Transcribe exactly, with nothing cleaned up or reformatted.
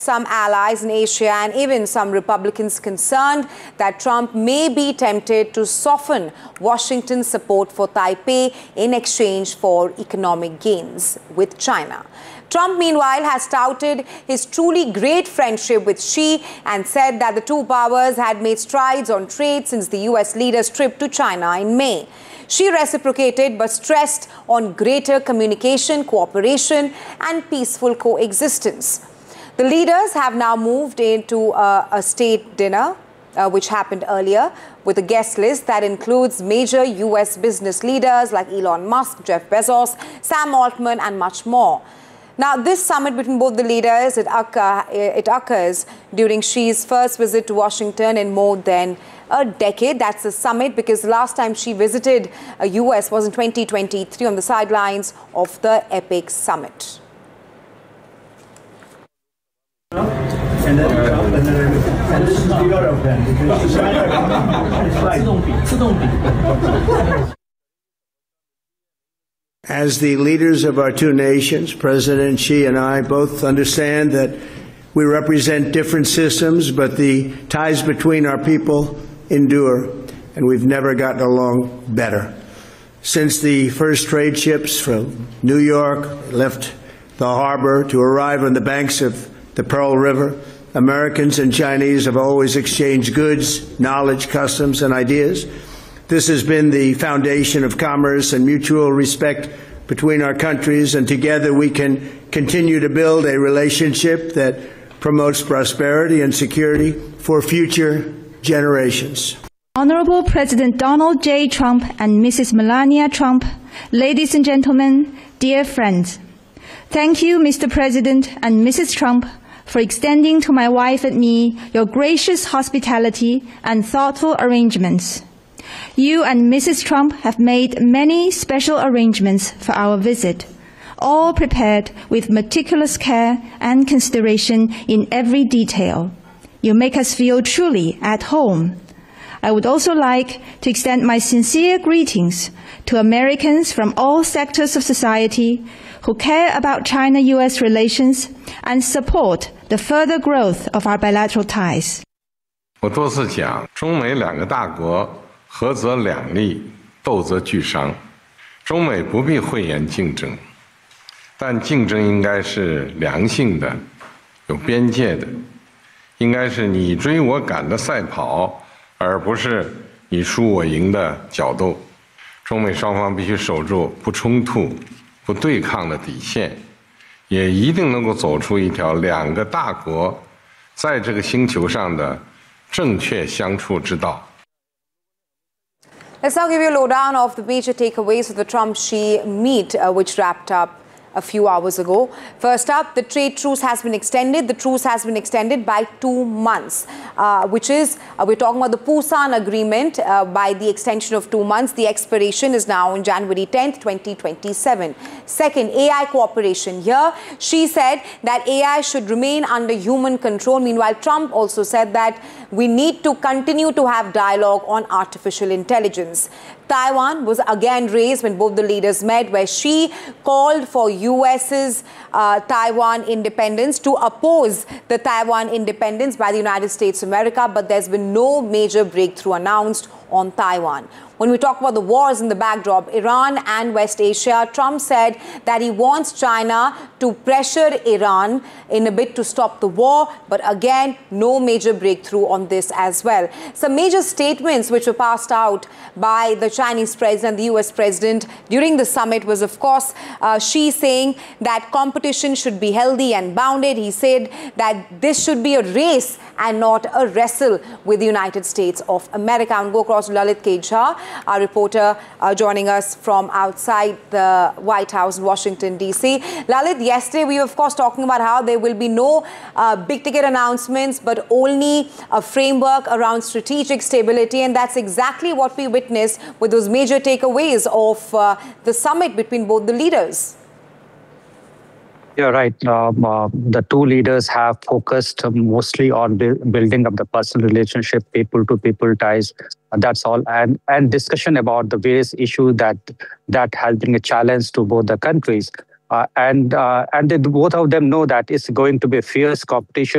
Some allies in Asia and even some Republicans concerned that Trump may be tempted to soften Washington's support for Taipei in exchange for economic gains with China. Trump, meanwhile, has touted his truly great friendship with Xi and said that the two powers had made strides on trade since the U S leader's trip to China in May. She reciprocated but stressed on greater communication, cooperation and peaceful coexistence. The leaders have now moved into uh, a state dinner, uh, which happened earlier, with a guest list that includes major U S business leaders like Elon Musk, Jeff Bezos, Sam Altman and much more. Now, this summit between both the leaders, it, occur, it occurs during Xi's first visit to Washington in more than a decade. That's the summit because the last time she visited the U S was in twenty twenty-three on the sidelines of the EPIC summit. And then, and then, and this is the Europe then, because it's right. As the leaders of our two nations, President Xi and I both understand that we represent different systems, but the ties between our people endure, and we've never gotten along better. Since the first trade ships from New York left the harbor to arrive on the banks of the Pearl River, Americans and Chinese have always exchanged goods, knowledge, customs, and ideas. This has been the foundation of commerce and mutual respect between our countries, and together we can continue to build a relationship that promotes prosperity and security for future generations. Honorable President Donald J. Trump and Missus Melania Trump, ladies and gentlemen, dear friends, thank you, Mister President and Missus Trump, for extending to my wife and me your gracious hospitality and thoughtful arrangements. You and Missus Trump have made many special arrangements for our visit, all prepared with meticulous care and consideration in every detail. You make us feel truly at home. I would also like to extend my sincere greetings to Americans from all sectors of society who care about China U S relations and support the further growth of our bilateral ties. 我多次讲，中美两个大国合则两利，斗则俱伤。中美不必讳言竞争，但竞争应该是良性的、有边界的，应该是你追我赶的赛跑，而不是你输我赢的角斗。中美双方必须守住不冲突、不对抗的底线，也一定能够走出一条两个大国在这个星球上的正确相处之道。 Let's now give you a lowdown of the major takeaways of the Trump-Xi meet, uh, which wrapped up a few hours ago. First up, the trade truce has been extended. The truce has been extended by two months, uh, which is, uh, we're talking about the Busan Agreement. Uh, by the extension of two months, the expiration is now on January tenth, twenty twenty-seven. Second, A I cooperation. Here, she said that A I should remain under human control. Meanwhile, Trump also said that we need to continue to have dialogue on artificial intelligence. Taiwan was again raised when both the leaders met, where she called for U S's uh, Taiwan independence to oppose the Taiwan independence by the United States of America, but there's been no major breakthrough announced on Taiwan. When we talk about the wars in the backdrop, Iran and West Asia, Trump said that he wants China to pressure Iran in a bid to stop the war, but again, no major breakthrough on this as well. Some major statements which were passed out by the Chinese president and the U S president during the summit was, of course, uh, Xi saying that competition should be healthy and bounded. He said that this should be a race and not a wrestle with the United States of America. And go across to Lalit K. Jha, our reporter uh, joining us from outside the White House in Washington, D C Lalit, yesterday we were, of course, talking about how there will be no uh, big-ticket announcements, but only a framework around strategic stability. And that's exactly what we witnessed with those major takeaways of uh, the summit between both the leaders. You're right. Um, uh, the two leaders have focused mostly on bu building up the personal relationship, people-to-people ties. Uh, that's all, and and discussion about the various issues that that has been a challenge to both the countries. Uh, and uh, and they, both of them know that it's going to be fierce competition